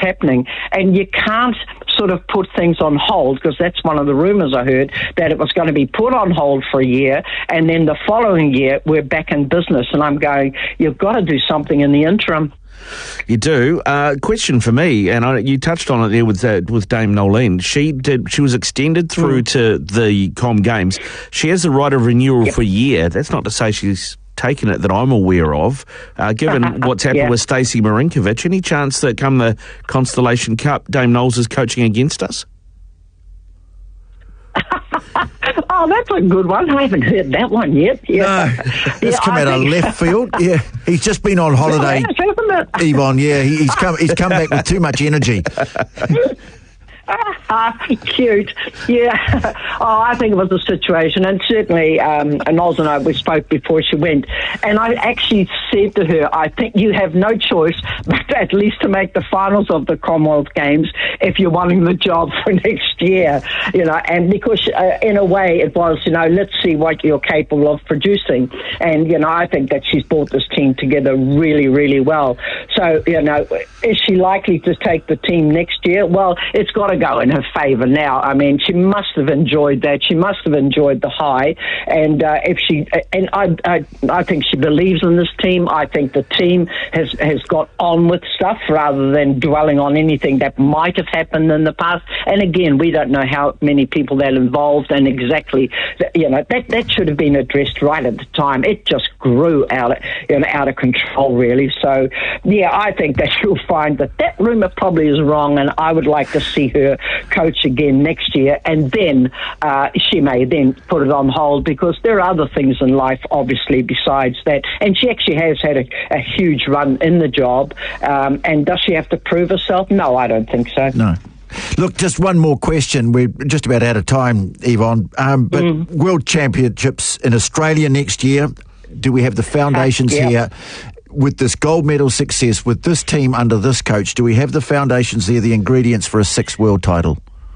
happening, and you can't sort of put things on hold, because that's one of the rumours I heard, that it was going to be put on hold for a year, and then the following year we're back in business. And I'm going, you've got to do something in the interim. You do. Question for me, and you touched on it there with Dame Nolene. She was extended through to the Com Games. She has the right of renewal for a year. That's not to say she's taken it that I'm aware of. Given what's happened with Stacey Marinkovic, any chance that come the Constellation Cup, Dame Knowles is coaching against us? Oh, that's a good one. I haven't heard that one yet. Yeah. No, that's come out of left field. Yeah, he's just been on holiday, Yvonne. Yeah, he's come back with too much energy. Cute. Yeah. Oh, I think it was a situation, and certainly Noz and I, we spoke before she went, and I actually said to her, I think you have no choice but at least to make the finals of the Commonwealth Games if you're wanting the job for next year, and because in a way it was, let's see what you're capable of producing. And, I think that she's brought this team together really, really well. So, is she likely to take the team next year? Well, it's got to go in her favour now. I mean, she must have enjoyed that. She must have enjoyed the high. And I think she believes in this team. I think the team has got on with stuff rather than dwelling on anything that might have happened in the past. And again, we don't know how many people that involved, and exactly, that should have been addressed right at the time. It just grew out of control, really. So, yeah, I think that you'll find that rumour probably is wrong, and I would like to see her coach again next year, and then she may then put it on hold, because there are other things in life, obviously, besides that. And she actually has had a huge run in the job. And does she have to prove herself? No, I don't think so. No. Look, just one more question. We're just about out of time, Yvonne. But World Championships in Australia next year, do we have the foundations here? With this gold medal success, with this team under this coach, do we have the foundations there, the ingredients for a 6th world title?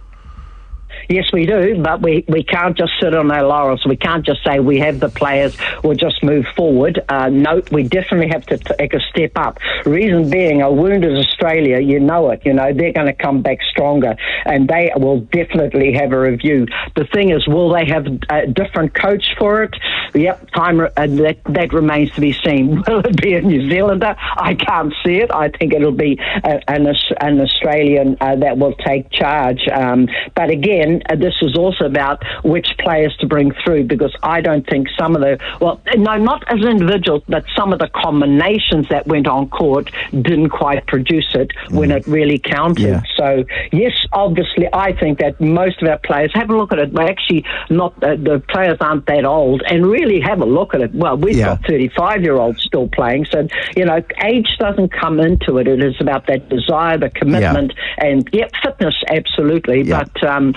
Yes, we do, but we can't just sit on our laurels. We can't just say we have the players, we'll just move forward. No, we definitely have to take a step up. Reason being, a wounded Australia, you know it, they're going to come back stronger, and they will definitely have a review. The thing is, will they have a different coach for it? Yep, that remains to be seen. Will it be a New Zealander? I can't see it. I think it'll be an Australian that will take charge. But again, this is also about which players to bring through, because I don't think some of not as individuals, but some of the combinations that went on court didn't quite produce it when it really counted. Yeah. So, yes, obviously, I think that most of our players, have a look at it. We're actually not, the players aren't that old, and really have a look at it. Well, we've got 35-year-olds still playing, so, age doesn't come into it. It is about that desire, the commitment, and, fitness, absolutely. Yeah. But,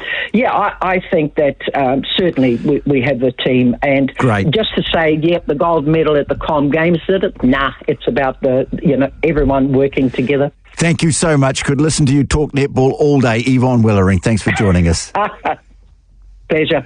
I think that certainly we have the team. And just to say, the gold medal at the Com Games did it? Nah, it's about everyone working together. Thank you so much. Could listen to you talk netball all day. Yvonne Willering, thanks for joining us. Pleasure.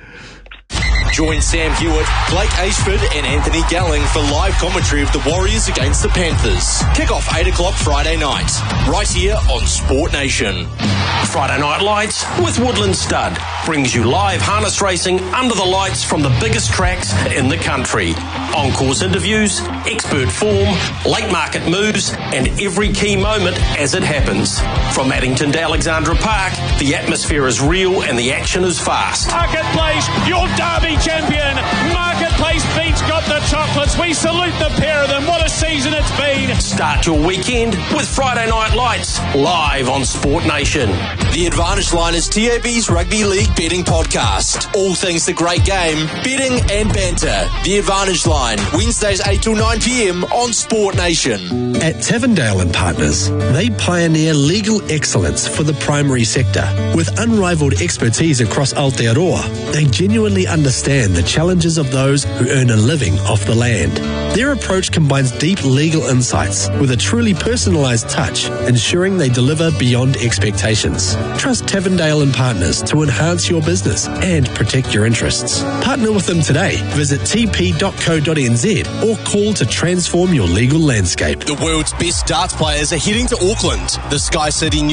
Join Sam Hewitt, Blake Ashford and Anthony Galling for live commentary of the Warriors against the Panthers. Kick off 8 o'clock Friday night, right here on Sport Nation. Friday Night Lights with Woodland Stud brings you live harness racing under the lights from the biggest tracks in the country. On-course interviews, expert form, late market moves and every key moment as it happens. From Addington to Alexandra Park, the atmosphere is real and the action is fast. Marketplace, your Derby champion. Marketplace beats Got the Chocolates. We salute the pair of them. What a season it's been. Start your weekend with Friday Night Lights live on Sport Nation. The Advantage Line is TAB's Rugby League betting podcast. All things the great game, betting and banter. The Advantage Line, Wednesdays 8 till 9 p.m. on Sport Nation. At Tavendale and Partners, they pioneer legal excellence for the primary sector. With unrivaled expertise across Aotearoa, they genuinely understand the challenges of those who earn a living off the land. Their approach combines deep legal insights with a truly personalised touch, ensuring they deliver beyond expectations. Trust Tavendale and Partners to enhance your business and protect your interests. Partner with them today. Visit tp.co.nz or call to transform your legal landscape. The world's best darts players are heading to Auckland. The Sky City